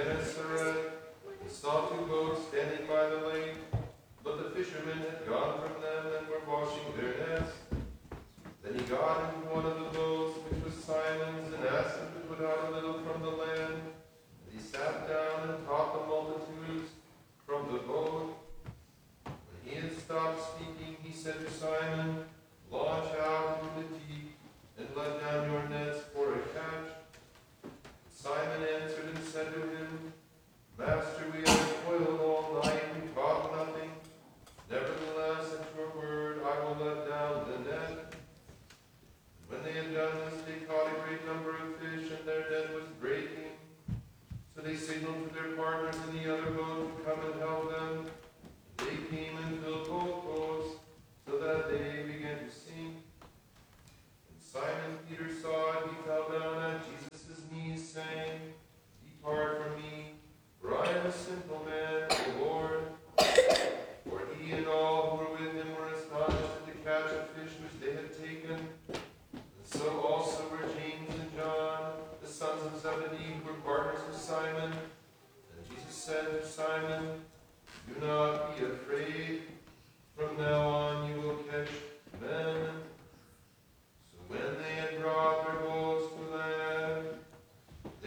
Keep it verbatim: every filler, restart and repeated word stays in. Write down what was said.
Gennesaret, and saw two boats standing by the lake, but the fishermen had gone from them and were washing their nets. Then he got into one of the boats, which was Simon's, and asked him to put out a little from the land. And he sat down and taught the multitudes from the boat. When he had stopped speaking, he said to Simon, "Launch out into the deep, and let down your nets for a catch." Simon answered and said to him, "Master, we have toiled all night and caught nothing. Nevertheless, at your word, I will let down the net." And when they had done this, they caught a great number of fish, and their net was breaking. So they signaled to their partners in the other boat to come and help them. They came and filled both boats, so that they began to sink. And Simon Peter saw it, he fell down at Jesus' knees, saying, "Depart from me, for I am a sinful man, O Lord." For he and all who were with him were astonished at the catch of fish which they had taken. And so also were James and John, the sons of Zebedee, who were partners with Simon. And Jesus said to Simon, "Do not be afraid. From now on you will catch men." So when they had brought their